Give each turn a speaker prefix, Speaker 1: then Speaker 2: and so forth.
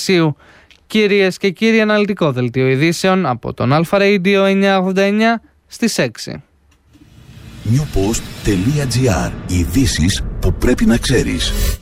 Speaker 1: Λυκείου. Κυρίες και κύριοι, αναλυτικό δελτίο ειδήσεων από τον Αλφα Radio 989 στις 6.
Speaker 2: Newpost.gr. Ειδήσεις που πρέπει να ξέρεις.